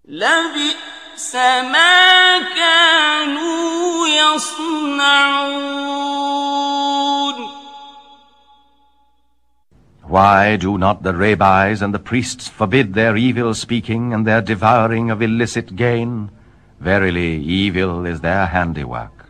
لبئس ما كانوا يصنعون. Why do not the rabbis and the priests forbid their evil speaking and their devouring of illicit gain? Verily, evil is their handiwork.